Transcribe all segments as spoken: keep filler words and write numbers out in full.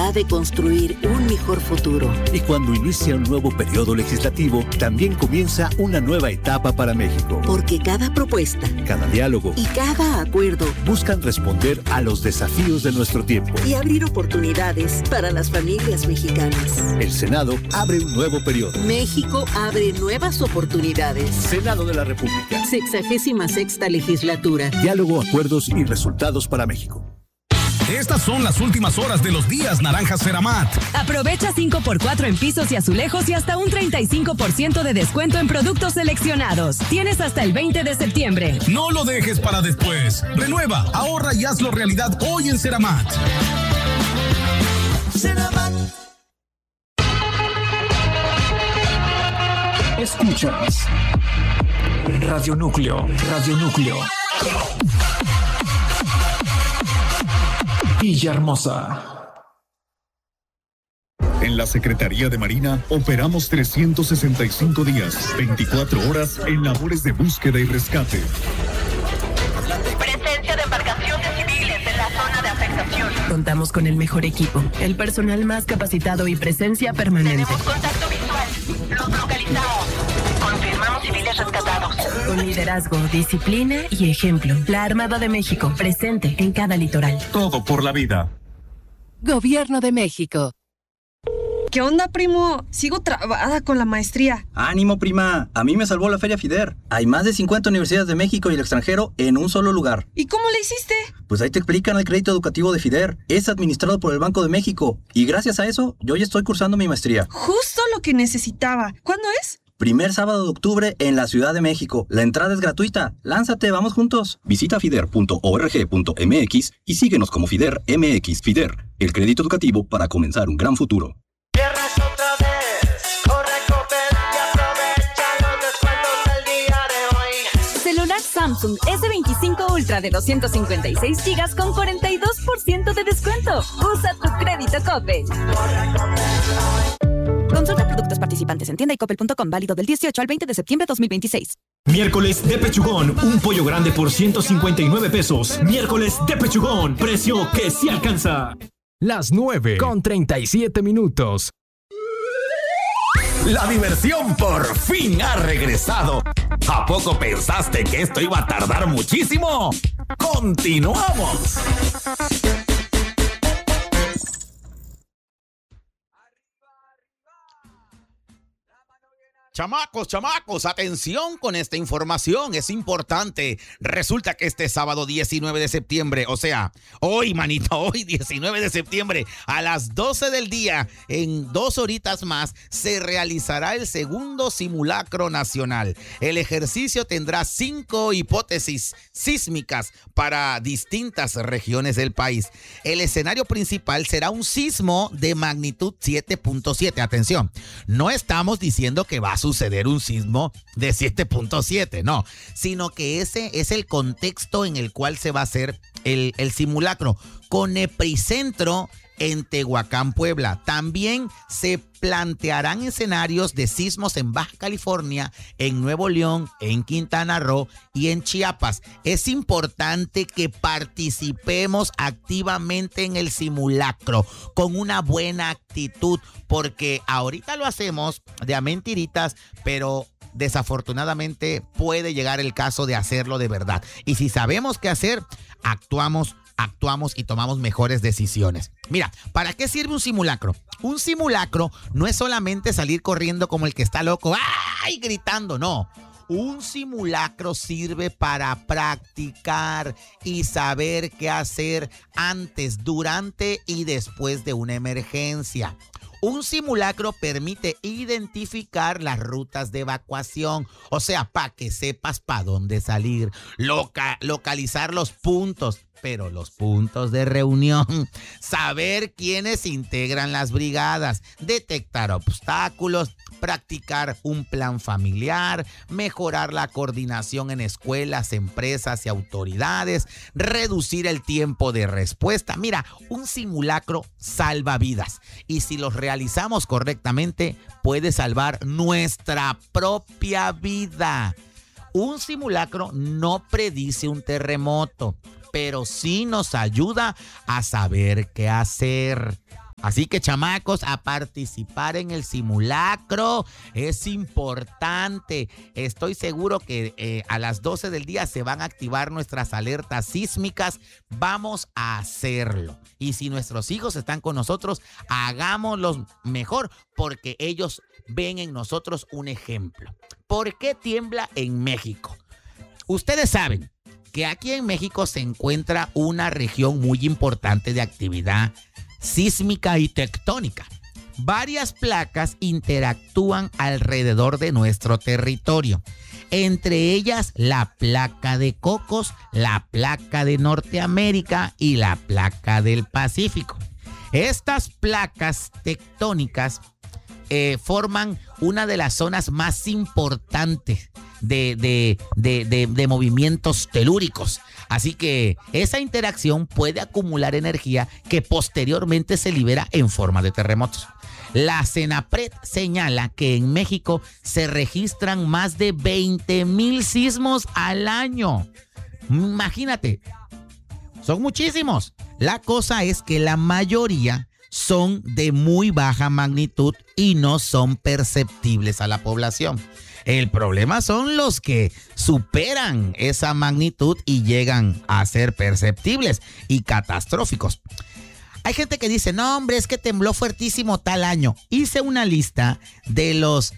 oportunidad de construir un mejor futuro. Y cuando inicia un nuevo periodo legislativo, también comienza una nueva etapa para México. Porque cada propuesta, cada diálogo y cada acuerdo buscan responder a los desafíos de nuestro tiempo y abrir oportunidades para las familias mexicanas. El Senado abre un nuevo periodo. México abre nuevas oportunidades. Senado de la República. Sexagésima sexta legislatura. Diálogo, acuerdos y resultados para México. Estas son las últimas horas de los días naranjas Feramat. Aprovecha cinco por cuatro en pisos y azulejos y hasta un treinta y cinco por ciento de descuento en productos seleccionados. Tienes hasta el veinte de septiembre. No lo dejes para después. Renueva, ahorra y hazlo realidad hoy en Feramat. Feramat. Escuchas Radio Núcleo, Radio Núcleo. Villahermosa. En la Secretaría de Marina operamos trescientos sesenta y cinco días, veinticuatro horas en labores de búsqueda y rescate. Presencia de embarcaciones civiles en la zona de afectación. Contamos con el mejor equipo, el personal más capacitado y presencia permanente. Tenemos contacto visual. Los localizamos. Confirmamos civiles rescatados. Con liderazgo, disciplina y ejemplo. La Armada de México, presente en cada litoral. Todo por la vida. Gobierno de México. ¿Qué onda, primo? Sigo trabada con la maestría. ¡Ánimo, prima! A mí me salvó la Feria FIDER. Hay más de cincuenta universidades de México y el extranjero en un solo lugar. ¿Y cómo le hiciste? Pues ahí te explican el crédito educativo de FIDER. Es administrado por el Banco de México. Y gracias a eso, yo ya estoy cursando mi maestría. Justo lo que necesitaba. ¿Cuándo es? Primer sábado de octubre en la Ciudad de México. La entrada es gratuita. Lánzate, vamos juntos. Visita fider punto org punto m x y síguenos como FIDER M X. FIDER, el crédito educativo para comenzar un gran futuro. Viernes otra vez, corre, Coppel y aprovecha los descuentos del día de hoy. Celular Samsung ese veinticinco Ultra de doscientos cincuenta y seis gigas con cuarenta y dos por ciento de descuento. Usa tu crédito Coppel. Consulta productos participantes en tienda y coppel punto com, válido del dieciocho al veinte de septiembre de dos mil veintiséis. Miércoles de Pechugón, un pollo grande por ciento cincuenta y nueve pesos. Miércoles de Pechugón, precio que sí alcanza. Las nueve con treinta y siete minutos. La diversión por fin ha regresado. ¿A poco pensaste que esto iba a tardar muchísimo? ¡Continuamos! Chamacos, chamacos, atención con esta información, es importante. Resulta que este sábado diecinueve de septiembre, o sea, hoy, manito, hoy diecinueve de septiembre, a las doce del día, en dos horitas más, se realizará el segundo simulacro nacional. El ejercicio tendrá cinco hipótesis sísmicas para distintas regiones del país. El escenario principal será un sismo de magnitud siete punto siete. Atención, no estamos diciendo que va a suceder un sismo de siete punto siete, no, sino que ese es el contexto en el cual se va a hacer el, el simulacro, con epicentro en Tehuacán, Puebla. También se plantearán escenarios de sismos en Baja California, en Nuevo León, en Quintana Roo y en Chiapas. Es importante que participemos activamente en el simulacro con una buena actitud, porque ahorita lo hacemos de a mentiritas, pero desafortunadamente puede llegar el caso de hacerlo de verdad. Y si sabemos qué hacer, actuamos actuamos y tomamos mejores decisiones. Mira, ¿para qué sirve un simulacro? Un simulacro no es solamente salir corriendo como el que está loco, ¡ay!, gritando, no. Un simulacro sirve para practicar y saber qué hacer antes, durante y después de una emergencia. Un simulacro permite identificar las rutas de evacuación, o sea, para que sepas para dónde salir, loca, localizar los puntos, pero los puntos de reunión, saber quiénes integran las brigadas, detectar obstáculos, practicar un plan familiar, mejorar la coordinación en escuelas, empresas y autoridades, reducir el tiempo de respuesta. Mira, un simulacro salva vidas y si los realizamos correctamente puede salvar nuestra propia vida. Un simulacro no predice un terremoto, pero sí nos ayuda a saber qué hacer. Así que, chamacos, a participar en el simulacro es importante. Estoy seguro que eh, a las doce del día se van a activar nuestras alertas sísmicas. Vamos a hacerlo. Y si nuestros hijos están con nosotros, hagámoslo mejor porque ellos ven en nosotros un ejemplo. ¿Por qué tiembla en México? Ustedes saben que aquí en México se encuentra una región muy importante de actividad sísmica y tectónica. Varias placas interactúan alrededor de nuestro territorio. Entre ellas la placa de Cocos, la placa de Norteamérica y la placa del Pacífico. Estas placas tectónicas eh, forman una de las zonas más importantes de, de, de, de, de movimientos telúricos. Así que esa interacción puede acumular energía que posteriormente se libera en forma de terremotos. La CENAPRED señala que en México se registran más de veinte mil sismos al año. Imagínate, son muchísimos. La cosa es que la mayoría son de muy baja magnitud y no son perceptibles a la población. El problema son los que superan esa magnitud y llegan a ser perceptibles y catastróficos. Hay gente que dice, no hombre, es que tembló fuertísimo tal año. Hice una lista de los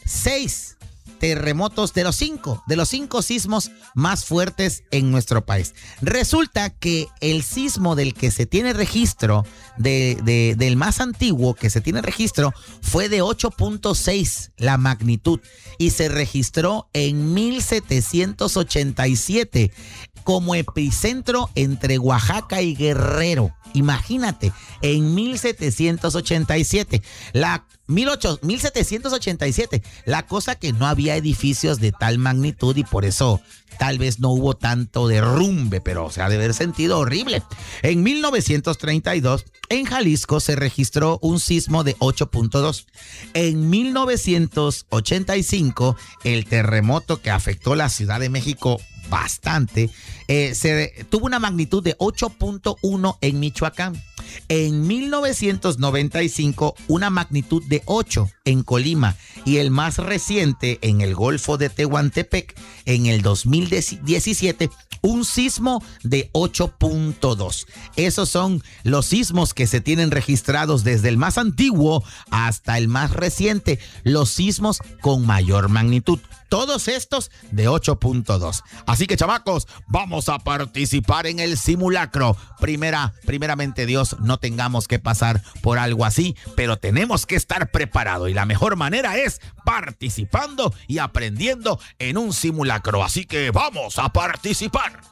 seis terremotos, de los cinco, de los cinco sismos más fuertes en nuestro país. Resulta que el sismo del que se tiene registro, de, de, del más antiguo que se tiene registro, fue de ocho punto seis la magnitud y se registró en mil setecientos ochenta y siete como epicentro entre Oaxaca y Guerrero. Imagínate, en mil setecientos ochenta y siete, la mil setecientos ochenta y siete, la cosa que no había edificios de tal magnitud y por eso tal vez no hubo tanto derrumbe, pero se ha de haber sentido horrible. En mil novecientos treinta y dos, en Jalisco se registró un sismo de ocho punto dos. En mil novecientos ochenta y cinco, el terremoto que afectó la Ciudad de México bastante, eh, se tuvo una magnitud de ocho punto uno en Michoacán. En mil novecientos noventa y cinco, una magnitud de ocho en Colima y el más reciente en el Golfo de Tehuantepec en el dos mil diecisiete, un sismo de ocho punto dos. Esos son los sismos que se tienen registrados desde el más antiguo hasta el más reciente, los sismos con mayor magnitud. Todos estos de ocho punto dos. Así que, chamacos, vamos a participar en el simulacro. Primera, primeramente Dios, no tengamos que pasar por algo así, pero tenemos que estar preparados. Y la mejor manera es participando y aprendiendo en un simulacro. Así que vamos a participar.